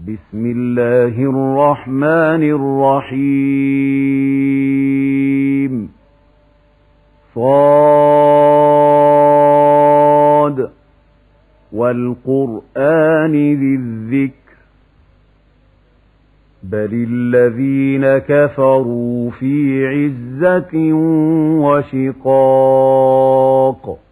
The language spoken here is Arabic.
بسم الله الرحمن الرحيم صاد والقرآن ذي الذكر بل الذين كفروا في عزة وشقاق